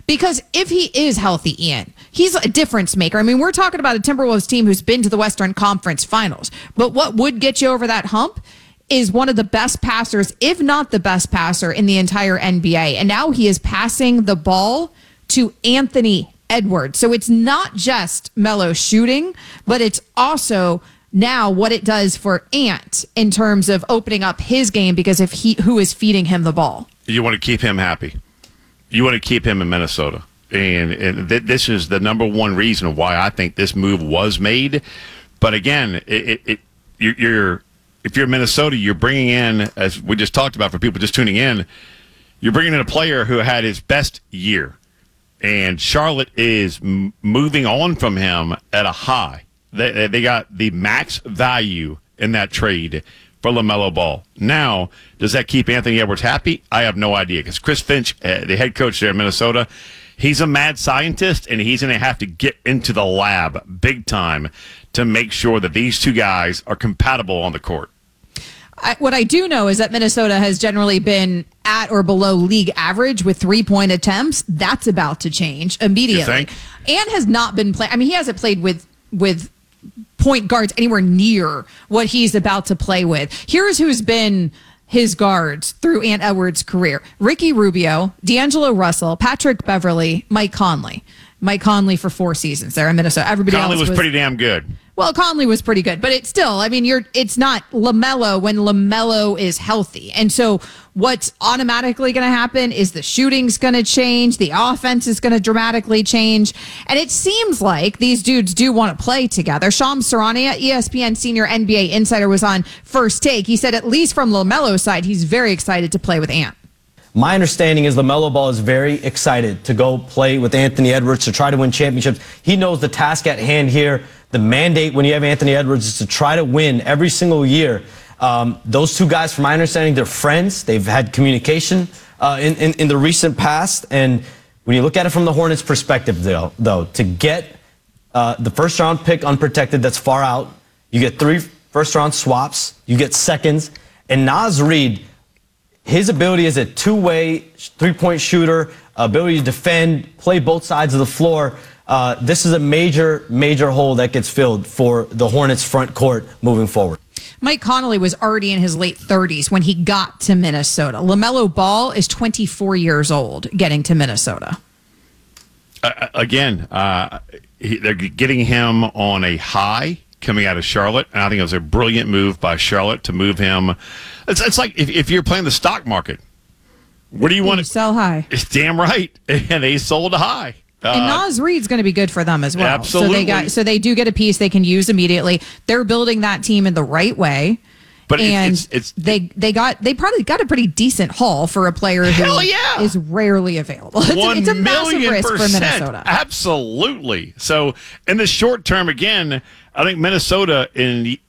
Because if he is healthy, Ian, he's a difference maker. I mean, we're talking about a Timberwolves team who's been to the Western Conference Finals. But what would get you over that hump is one of the best passers, if not the best passer in the entire NBA. And now he is passing the ball to Anthony Edwards. So it's not just Melo shooting, but it's also now what it does for Ant in terms of opening up his game because of who is feeding him the ball. You want to keep him happy. You want to keep him in Minnesota. And this is the number one reason why I think this move was made. But again, if you're Minnesota, you're bringing in, as we just talked about for people just tuning in, you're bringing in a player who had his best year. And Charlotte is moving on from him at a high. They got the max value in that trade for LaMelo Ball. Now, does that keep Anthony Edwards happy? I have no idea, because Chris Finch, the head coach there in Minnesota, he's a mad scientist, and he's going to have to get into the lab big time to make sure that these two guys are compatible on the court. What I do know is that Minnesota has generally been at or below league average with 3-point attempts. That's about to change immediately. You think? And has not been playing. I mean, he hasn't played with point guards anywhere near what he's about to play with. Here's who's been his guards through Ant Edwards' career: Ricky Rubio, D'Angelo Russell, Patrick Beverley, Mike Conley. Mike Conley for 4 seasons there in Minnesota. Everybody Conley else was pretty damn good. Well, Conley was pretty good, but it's still, I mean, it's not LaMelo when LaMelo is healthy. And so what's automatically going to happen is the shooting's going to change. The offense is going to dramatically change. And it seems like these dudes do want to play together. Shams Charania, ESPN senior NBA insider, was on First Take. He said, at least from LaMelo's side, he's very excited to play with Ant. My understanding is LaMelo Ball is very excited to go play with Anthony Edwards to try to win championships. He knows the task at hand here. The mandate when you have Anthony Edwards is to try to win every single year. Those two guys, from my understanding, they're friends. They've had communication in the recent past. And when you look at it from the Hornets' perspective, though, to get the first-round pick unprotected that's far out, you get 3 first-round swaps, you get seconds, and Naz Reid, his ability as a two-way three-point shooter, ability to defend, play both sides of the floor, this is a major, major hole that gets filled for the Hornets front court moving forward. Mike Conley was already in his late 30s when he got to Minnesota. LaMelo Ball is 24 years old getting to Minnesota. They're getting him on a high coming out of Charlotte, and I think it was a brilliant move by Charlotte to move him. It's like if you're playing the stock market, where do you want to sell high? It's damn right, and they sold high. And Naz Reid's going to be good for them as well. Absolutely. So they do get a piece they can use immediately. They're building that team in the right way. But they probably got a pretty decent haul for a player who is rarely available. It's a massive risk for Minnesota. Absolutely. So in the short term, again, I think Minnesota in the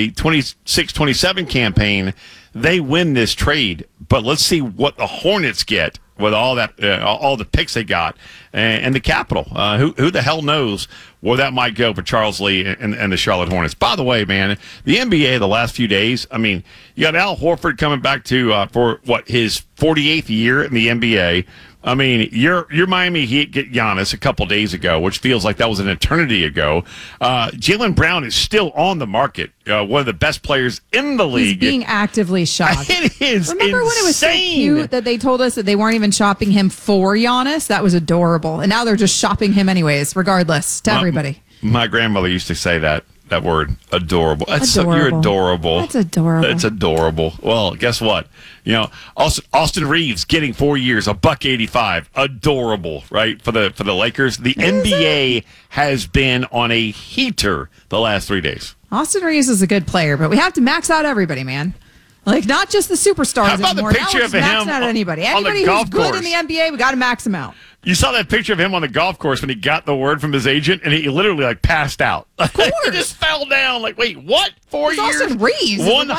26-27 campaign, they win this trade. But let's see what the Hornets get with all that, all the picks they got and the capital. Who the hell knows where that might go for Charles Lee and the Charlotte Hornets. By the way, man, the NBA the last few days, I mean, you got Al Horford coming back to for his 48th year in the NBA. I mean, your Miami Heat get Giannis a couple days ago, which feels like that was an eternity ago. Jaylen Brown is still on the market, one of the best players in the league. He's being actively shopped. It is Remember insane. when it was so cute that they told us that they weren't even shopping him for Giannis? That was adorable. And now they're just shopping him anyways, regardless, to everybody. My grandmother used to say that word, adorable. You're adorable. That's adorable. That's adorable. Well, guess what? You know, Austin Reeves getting 4 years, $1.85. Adorable, right? For the Lakers. The NBA has been on a heater the last 3 days. Austin Reeves is a good player, but we have to max out everybody, man. Like, not just the superstars How about anymore. the picture now of we're him maxing out anybody. on the Anybody golf who's good course? in the NBA, we got to max him out. You saw that picture of him on the golf course when he got the word from his agent, and he literally passed out. Of course. He just fell down. Like, wait, what? 4 years? Austin Reeves.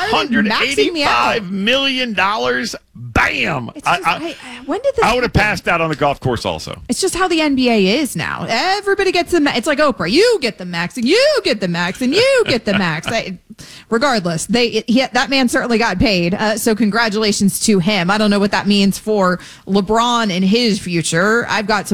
$185 million. Bam! When did this I would have happen? passed out on the golf course also. It's just how the NBA is now. Everybody gets the max. It's like Oprah. You get the max, and you get the max, and you get the max. Regardless, that man certainly got paid. So congratulations to him. I don't know what that means for LeBron and his future. I've got some